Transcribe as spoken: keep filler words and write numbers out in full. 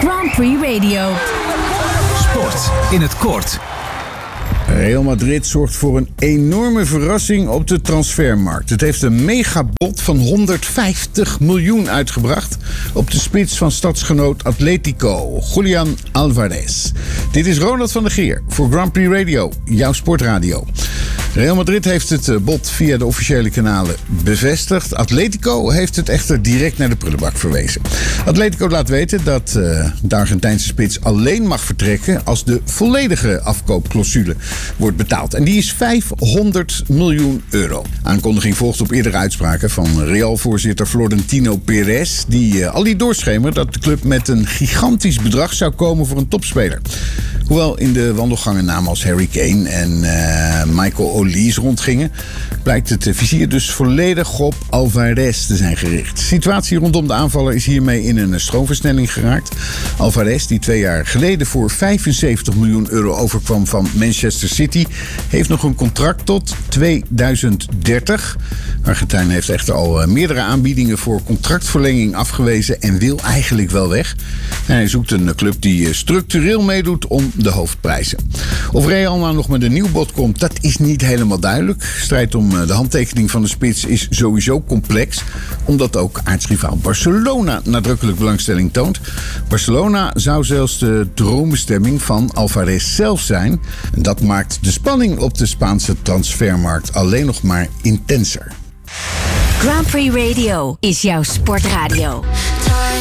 Grand Prix Radio. Sport in het kort. Real Madrid zorgt voor een enorme verrassing op de transfermarkt. Het heeft een megabod van honderdvijftig miljoen uitgebracht op de spits van stadsgenoot Atletico, Julián Álvarez. Dit is Ronald van der Geer voor Grand Prix Radio, jouw sportradio. Real Madrid heeft het bod via de officiële kanalen bevestigd. Atletico heeft het echter direct naar de prullenbak verwezen. Atletico laat weten dat uh, de Argentijnse spits alleen mag vertrekken als de volledige afkoopclausule wordt betaald. En die is vijfhonderd miljoen euro. Aankondiging volgt op eerdere uitspraken van Real-voorzitter Florentino Perez, die uh, al liet doorschemeren dat de club met een gigantisch bedrag zou komen voor een topspeler. Hoewel in de wandelgangen namen als Harry Kane en uh, Michael Olise rondgingen, blijkt het vizier dus volledig op Álvarez te zijn gericht. De situatie rondom de aanvaller is hiermee in een stroomversnelling geraakt. Álvarez, die twee jaar geleden voor vijfenzeventig miljoen euro overkwam van Manchester City, heeft nog een contract tot tweeduizend dertig. Argentijn heeft echter al meerdere aanbiedingen voor contractverlenging afgewezen en wil eigenlijk wel weg. En hij zoekt een club die structureel meedoet om de hoofdprijzen. Of Real nou nog met een nieuw bod komt, dat is niet helemaal duidelijk. Strijd om de handtekening van de spits is sowieso complex, omdat ook aartsrivaal Barcelona nadrukkelijk belangstelling toont. Barcelona zou zelfs de droombestemming van Álvarez zelf zijn. En dat maakt de spanning op de Spaanse transfermarkt alleen nog maar intenser. Grand Prix Radio is jouw sportradio.